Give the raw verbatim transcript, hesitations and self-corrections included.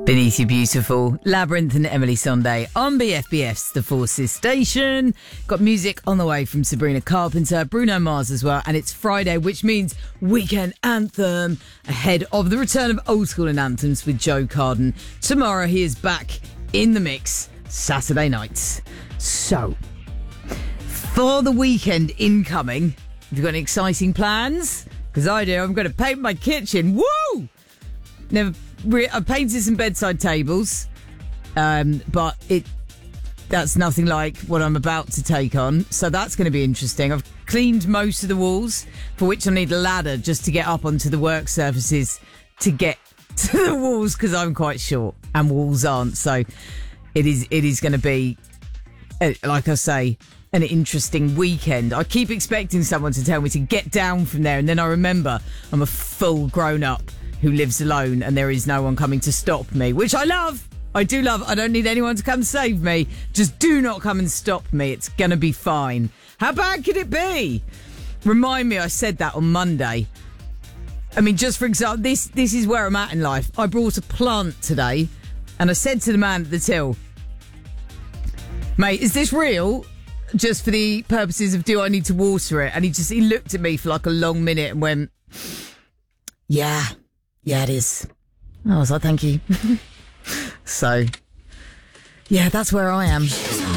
Beneath You Beautiful, Labyrinth and Emily Sunday on B F B F's The Forces Station. Got music on the way from Sabrina Carpenter, Bruno Mars as well, and it's Friday, which means weekend anthem ahead of the return of Old School and Anthems with Joe Carden. Tomorrow he is back in the mix, Saturday nights. So, for the weekend incoming, have you got any exciting plans? Because I do. I'm going to paint my kitchen. Woo! Never... I painted some bedside tables, um, but it that's nothing like what I'm about to take on. So that's going to be interesting. I've cleaned most of the walls, for which I need a ladder just to get up onto the work surfaces to get to the walls because I'm quite short and walls aren't. So it is it is going to be, uh, like I say, an interesting weekend. I keep expecting someone to tell me to get down from there, and then I remember I'm a full grown up who lives alone and there is no one coming to stop me, which I love. I do love. I don't need anyone to come save me. Just do not come and stop me. It's going to be fine. How bad could it be? Remind me I said that on Monday. I mean, just for example, this, this is where I'm at in life. I brought a plant today and I said to the man at the till, mate, is this real? Just for the purposes of do I need to water it? And he just, he looked at me for like a long minute and went, yeah. Yeah, it is. I was like, thank you. So, yeah, that's where I am.